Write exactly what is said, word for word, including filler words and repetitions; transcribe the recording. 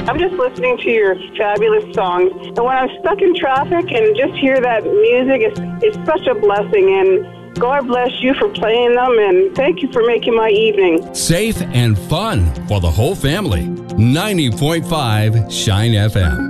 I'm just listening to your fabulous songs. And when I'm stuck in traffic and just hear that music, it's, it's such a blessing. And God bless you for playing them, and thank you for making my evening safe and fun for the whole family. ninety point five Shine F M.